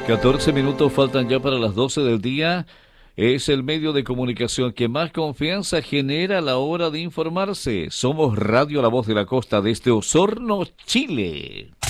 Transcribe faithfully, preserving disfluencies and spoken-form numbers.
catorce minutos faltan ya para las doce del día. Es el medio de comunicación que más confianza genera a la hora de informarse. Somos Radio La Voz de la Costa desde Osorno, Chile.